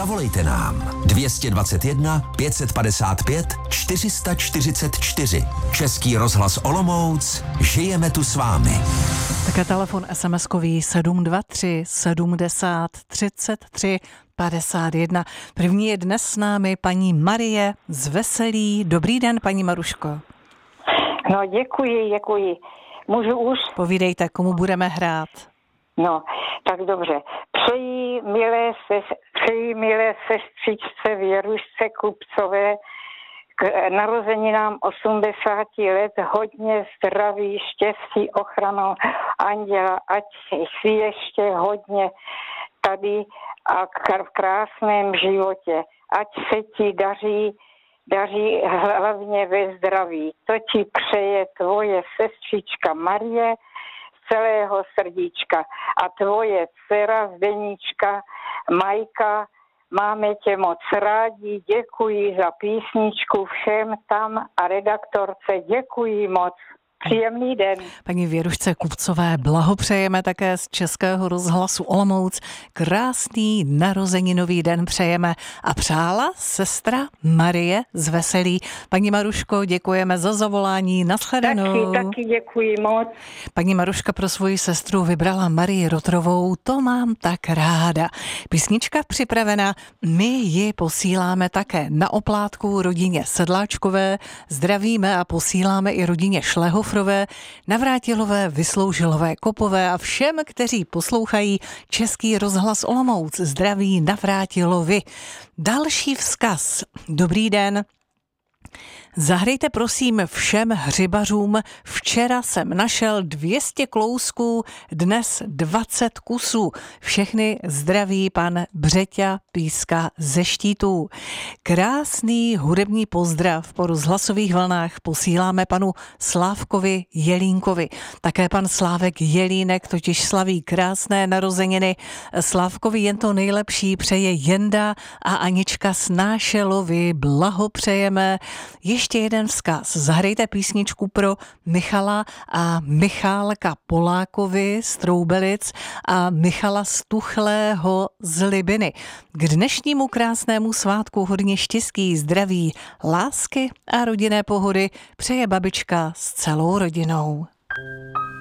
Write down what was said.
Zavolejte nám 221 555 444. Český rozhlas Olomouc, žijeme tu s vámi. Také telefon SMS-kový 723 70 33 51. První je dnes s námi paní Marie z Veselí. Dobrý den, paní Maruško. No, děkuji. Můžu už? Povídejte, komu budeme hrát. No, tak dobře. Přeji milé sestřičce Věrušce Kupcové k narozeninám 80 let hodně zdraví, štěstí, ochranu anděla, ať si ještě hodně tady a v krásném životě. Ať se ti daří hlavně ve zdraví. To ti přeje tvoje sestřička Marie z celého srdíčka a tvoje dcera Zdenička Majka. Máme tě moc rádi, děkuji za písničku všem tam a redaktorce děkuji moc. Příjemný den. Paní Věrušce Kupcové blahopřejeme také z Českého rozhlasu Olomouc. Krásný narozeninový den přejeme a přála sestra Marie z Veselí. Paní Maruško, děkujeme za zavolání. Nashledanou. Taky děkuji moc. Paní Maruška pro svoji sestru vybrala Marii Rotrovou. To mám tak ráda. Písnička připravena. My ji posíláme také na oplátku rodině Sedláčkové. Zdravíme a posíláme i rodině Šlehov, Navrátilové, Vysloužilové, Kopové a všem, kteří poslouchají Český rozhlas Olomouc. Zdraví Navrátilovi. Další vzkaz. Dobrý den. Zahrejte prosím všem hřibařům. Včera jsem našel 200 klousků, dnes 20 kusů. Všechny zdraví pan Břeťa Píska ze Štítů. Krásný hudební pozdrav po rozhlasových vlnách posíláme panu Slávkovi Jelínkovi. Také pan Slávek Jelínek totiž slaví krásné narozeniny. Slávkovi jen to nejlepší přeje Jenda a Anička Snášelovi. Blahopřejeme. Ještě jeden vzkaz. Zahrejte písničku pro Michala a Michálka Polákovi z Troubelic a Michala Stuchlého z Libiny. K dnešnímu krásnému svátku hodně štěstí, zdraví, lásky a rodinné pohody přeje babička s celou rodinou.